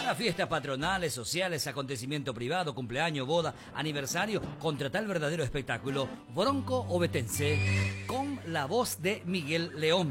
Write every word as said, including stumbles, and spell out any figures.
Para fiestas patronales, sociales, acontecimiento privado, cumpleaños, boda, aniversario, contratar el verdadero espectáculo Bronco Ovetense con la voz de Miguel León.